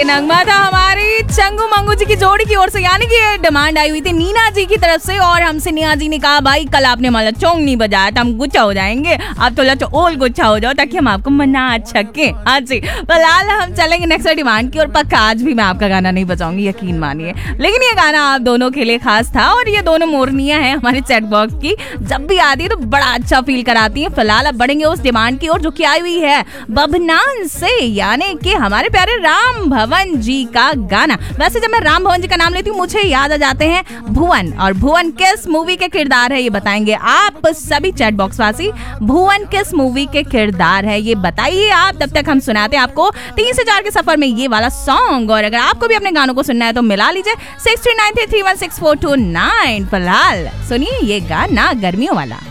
नगमा था हमारी चंगू मंगू जी की जोड़ी की ओर से, यानी कि डिमांड आई हुई थी नीना जी की तरफ से और हमसे नीना जी ने कहा भाई कल आपने हमारा चोंग नहीं बजाया था, हम गुच्छा हो जाएंगे, आप थोड़ा ओल गुच्छा हो जाओ ताकि हम आपको मना सके। हाँ जी, फिलहाल हम चलेंगे नेक्स्ट डिमांड की और पक्का आज भी मैं आपका गाना नहीं बजाऊंगी, यकीन मानिए। लेकिन ये गाना आप दोनों के लिए खास था और ये दोनों मोरनियां हैं हमारे चैट बॉक्स की, जब भी आती है तो बड़ा अच्छा फील कराती है। फिलहाल अब बढ़ेंगे उस डिमांड की ओर जो की आई हुई है बभनान से, यानी कि हमारे प्यारे राम भवन जी का गाना। वैसे जब मैं राम भवन जी का नाम लेती हूँ मुझे याद आ जाते हैं भुवन, और भुवन किस मूवी के किरदार है ये बताएंगे आप सभी चैट बॉक्स वासी। भुवन किस मूवी के किरदार है ये बताइए आप, तब तक हम सुनाते हैं आपको 3 से 4 के सफर में ये वाला सॉन्ग। और अगर आपको भी अपने गानों को सुनना है तो मिला लीजिए 6393316429। फिलहाल सुनिए ये गाना गर्मियों वाला।